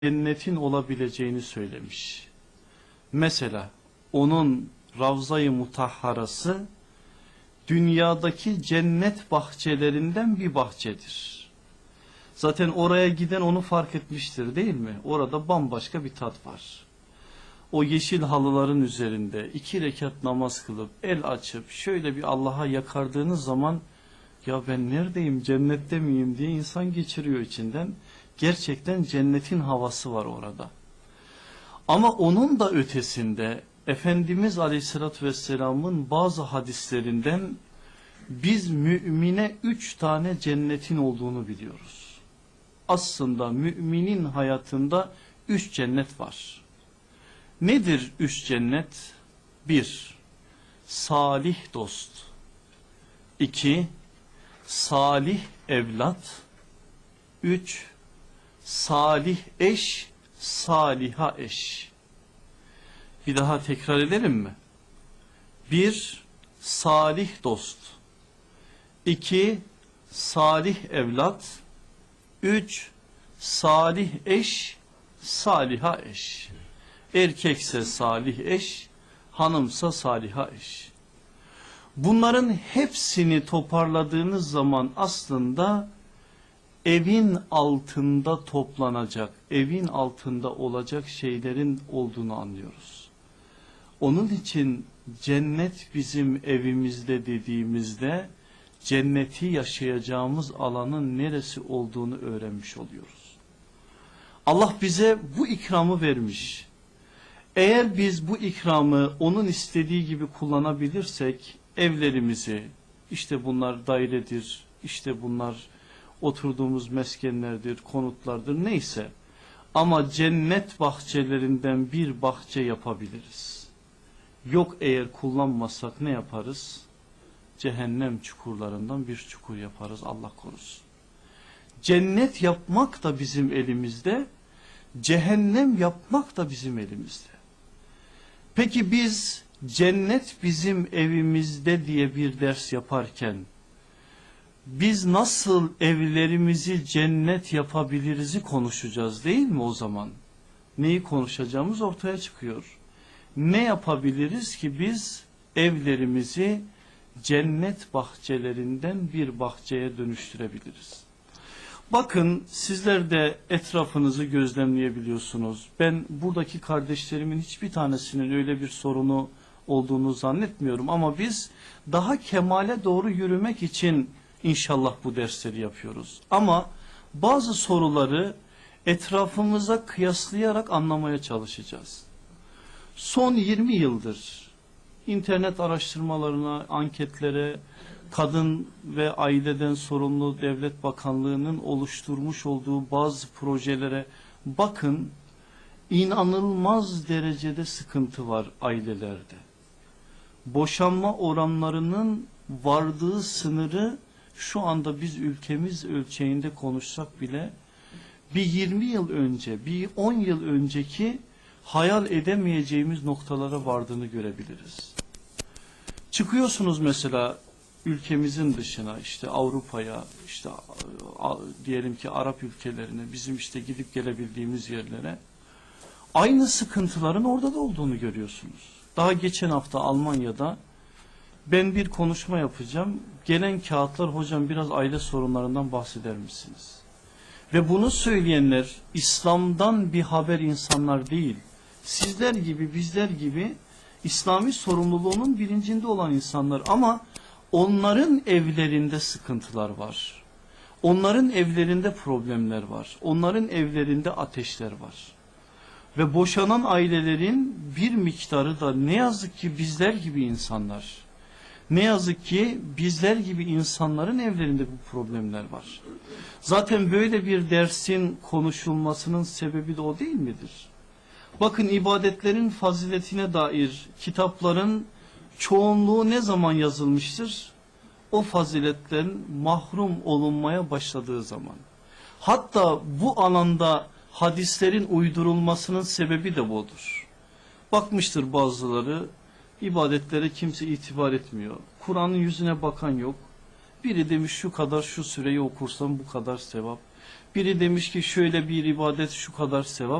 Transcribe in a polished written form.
cennetin olabileceğini söylemiş. Mesela onun Ravza-i Mutahharası dünyadaki cennet bahçelerinden bir bahçedir. Zaten oraya giden onu fark etmiştir, değil mi? Orada bambaşka bir tat var. O yeşil halıların üzerinde 2 rekat namaz kılıp el açıp şöyle bir Allah'a yakardığınız zaman ya ben neredeyim, cennette miyim diye insan geçiriyor içinden. Gerçekten cennetin havası var orada. Ama onun da ötesinde Efendimiz Aleyhisselatü Vesselam'ın bazı hadislerinden biz mümine 3 tane cennetin olduğunu biliyoruz. Aslında müminin hayatında 3 cennet var. Nedir 3 cennet? 1. Salih dost. 2. Salih evlat. 3. Salih eş, saliha eş. Bir daha tekrar edelim mi? 1. Salih dost. 2. Salih evlat. 3. Salih eş, saliha eş. Erkekse salih eş, hanımsa saliha eş. Bunların hepsini toparladığınız zaman aslında evin altında toplanacak, evin altında olacak şeylerin olduğunu anlıyoruz. Onun için cennet bizim evimizde dediğimizde cenneti yaşayacağımız alanın neresi olduğunu öğrenmiş oluyoruz. Allah bize bu ikramı vermiş. Eğer biz bu ikramı onun istediği gibi kullanabilirsek evlerimizi, işte bunlar dairedir, işte bunlar oturduğumuz meskenlerdir, konutlardır, neyse. Ama cennet bahçelerinden bir bahçe yapabiliriz. Yok eğer kullanmasak ne yaparız? Cehennem çukurlarından bir çukur yaparız, Allah korusun. Cennet yapmak da bizim elimizde, cehennem yapmak da bizim elimizde. Peki biz cennet bizim evimizde diye bir ders yaparken biz nasıl evlerimizi cennet yapabiliriz'i konuşacağız, değil mi o zaman? Neyi konuşacağımız ortaya çıkıyor. Ne yapabiliriz ki biz evlerimizi cennet bahçelerinden bir bahçeye dönüştürebiliriz? Bakın sizler de etrafınızı gözlemleyebiliyorsunuz. Ben buradaki kardeşlerimin hiçbir tanesinin öyle bir sorunu olduğunu zannetmiyorum. Ama biz daha kemale doğru yürümek için İnşallah bu dersleri yapıyoruz. Ama bazı soruları etrafımıza kıyaslayarak anlamaya çalışacağız. Son 20 yıldır internet araştırmalarına, anketlere, kadın ve aileden sorumlu Devlet Bakanlığı'nın oluşturmuş olduğu bazı projelere bakın, inanılmaz derecede sıkıntı var ailelerde. Boşanma oranlarının vardığı sınırı şu anda biz ülkemiz ölçeğinde konuşsak bile bir 20 yıl önce, bir 10 yıl önceki hayal edemeyeceğimiz noktalara vardığını görebiliriz. Çıkıyorsunuz mesela ülkemizin dışına, işte Avrupa'ya, işte diyelim ki Arap ülkelerine, bizim işte gidip gelebildiğimiz yerlere, aynı sıkıntıların orada da olduğunu görüyorsunuz. Daha geçen hafta Almanya'da ben bir konuşma yapacağım. Gelen kağıtlar, hocam biraz aile sorunlarından bahseder misiniz? Ve bunu söyleyenler İslam'dan bir haber insanlar değil. Sizler gibi, bizler gibi İslami sorumluluğunun bilincinde olan insanlar, ama onların evlerinde sıkıntılar var. Onların evlerinde problemler var. Onların evlerinde ateşler var. Ve boşanan ailelerin bir miktarı da ne yazık ki bizler gibi insanlar. Ne yazık ki bizler gibi insanların evlerinde bu problemler var. Zaten böyle bir dersin konuşulmasının sebebi de o değil midir? Bakın, ibadetlerin faziletine dair kitapların çoğunluğu ne zaman yazılmıştır? O faziletten mahrum olunmaya başladığı zaman. Hatta bu alanda hadislerin uydurulmasının sebebi de budur. Bakmıştır bazıları, ibadetlere kimse itibar etmiyor. Kur'an'ın yüzüne bakan yok. Biri demiş şu kadar, şu süreyi okursam bu kadar sevap. Biri demiş ki şöyle bir ibadet şu kadar sevap.